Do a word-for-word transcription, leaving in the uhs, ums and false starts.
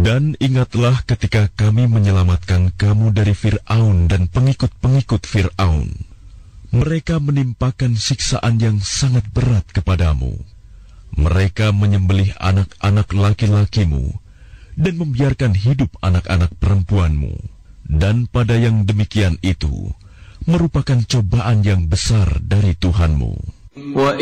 Dan ingatlah ketika kami menyelamatkan kamu dari Fir'aun dan pengikut-pengikut Fir'aun. Mereka menimpakan siksaan yang sangat berat kepadamu. Mereka menyembelih anak-anak laki-lakimu dan membiarkan hidup anak-anak perempuanmu. Dan pada yang demikian itu merupakan cobaan yang besar dari Tuhanmu. Wa